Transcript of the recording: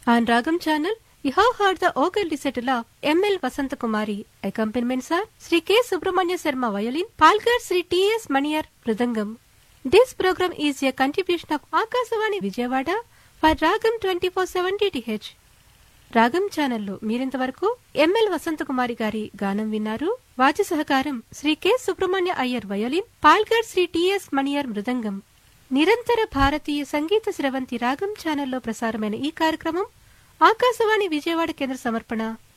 On Ragam channel, you have heard the vocal recital of M.L. Vasantakumari. Accompaniments are Sri K. Subramanya Sharma violin, Palghar Sri T.S. Maniyar mridangam. This program is a contribution of Akasavani Vijayawada for Ragam 24/7 DTH. రాగం ఛానల్లో మీరింతవరకు ML Vasanthakumari గారి గానం విన్నారు. వాద్య సహకారం Shri K Subrahmanya Iyer violin, Palghar Shri TS మణియర్ మృదంగం. నిరంతర భారతీయ సంగీత స్రవంతి రాగం ఛానల్లో ప్రసారమైన ఈ కార్యక్రమం ఆకాశవాణి విజయవాడ కేంద్ర సమర్పణ.